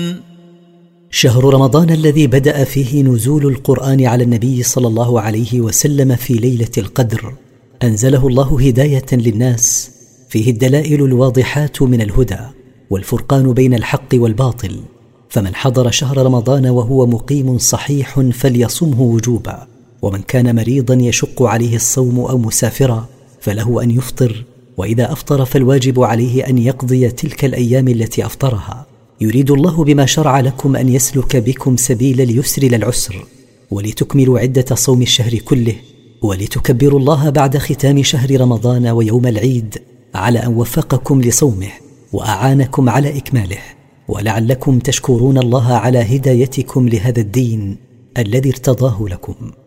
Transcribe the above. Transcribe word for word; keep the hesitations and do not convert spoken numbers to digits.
شهر رمضان الذي بدأ فيه نزول القرآن على النبي صلى الله عليه وسلم في ليلة القدر، أنزله الله هداية للناس، فيه الدلائل الواضحات من الهدى والفرقان بين الحق والباطل. فمن حضر شهر رمضان وهو مقيم صحيح فليصمه وجوبا، ومن كان مريضا يشق عليه الصوم أو مسافرا فله أن يفطر، وإذا أفطر فالواجب عليه أن يقضي تلك الأيام التي أفطرها. يريد الله بما شرع لكم أن يسلك بكم سبيل اليسر للعسر، ولتكملوا عدة صوم الشهر كله، ولتكبروا الله بعد ختام شهر رمضان ويوم العيد على أن وفقكم لصومه وأعانكم على إكماله، ولعلكم تشكرون الله على هدايتكم لهذا الدين الذي ارتضاه لكم.